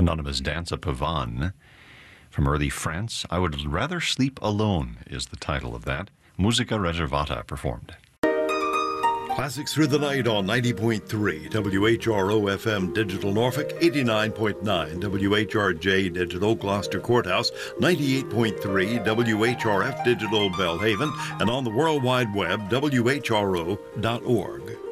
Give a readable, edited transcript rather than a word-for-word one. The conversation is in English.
Anonymous Dance, a Pavane. From early France, I Would Rather Sleep Alone is the title of that. Musica Reservata performed. Classics through the night on 90.3 WHRO FM Digital Norfolk, 89.9 WHRJ Digital Gloucester Courthouse, 98.3 WHRF Digital Belhaven, and on the World Wide Web, WHRO.org.